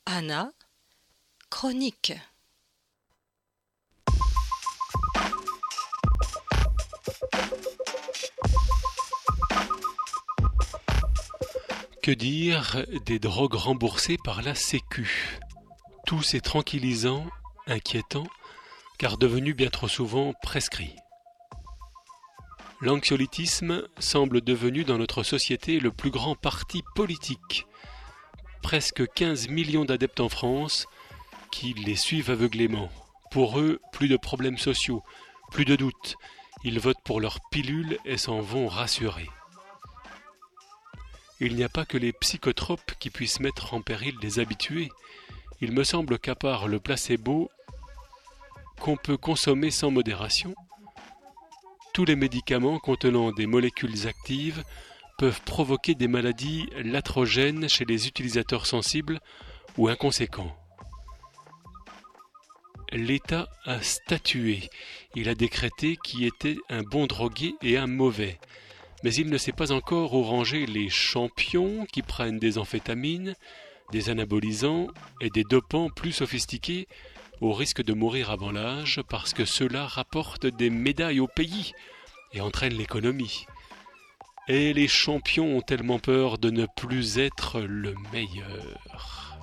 Anna, chronique. Que dire des drogues remboursées par la Sécu? Tout c'est tranquillisant, inquiétant, car devenu bien trop souvent prescrit. L'anxiolytisme semble devenu dans notre société le plus grand parti politique. Presque 15 millions d'adeptes en France qui les suivent aveuglément. Pour eux, plus de problèmes sociaux, plus de doutes. Ils votent pour leurs pilules et s'en vont rassurés. Il n'y a pas que les psychotropes qui puissent mettre en péril les habitués. Il me semble qu'à part le placebo, qu'on peut consommer sans modération, tous les médicaments contenant des molécules actives peuvent provoquer des maladies iatrogènes chez les utilisateurs sensibles ou inconséquents. L'État a statué. Il a décrété qui était un bon drogué et un mauvais. Mais il ne sait pas encore où ranger les champions qui prennent des amphétamines, des anabolisants et des dopants plus sophistiqués au risque de mourir avant l'âge parce que cela rapporte des médailles au pays et entraîne l'économie. Et les champions ont tellement peur de ne plus être le meilleur.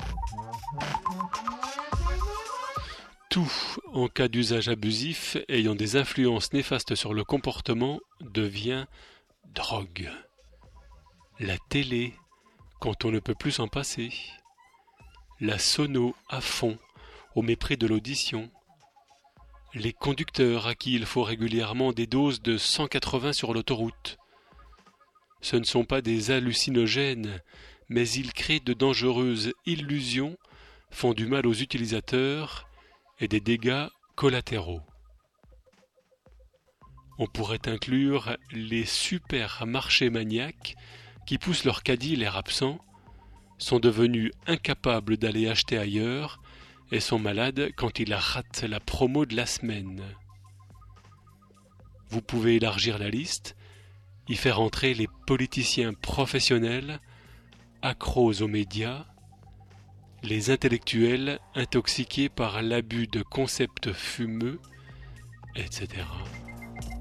Tout, en cas d'usage abusif ayant des influences néfastes sur le comportement, devient drogue. La télé, quand on ne peut plus s'en passer. La sono à fond, au mépris de l'audition. Les conducteurs à qui il faut régulièrement des doses de 180 sur l'autoroute. Ce ne sont pas des hallucinogènes, mais ils créent de dangereuses illusions, font du mal aux utilisateurs et des dégâts collatéraux. On pourrait inclure les supermarchés maniaques qui poussent leur caddie l'air absent, sont devenus incapables d'aller acheter ailleurs et sont malades quand ils ratent la promo de la semaine. Vous pouvez élargir la liste, y faire entrer les politiciens professionnels, accros aux médias, les intellectuels intoxiqués par l'abus de concepts fumeux, etc.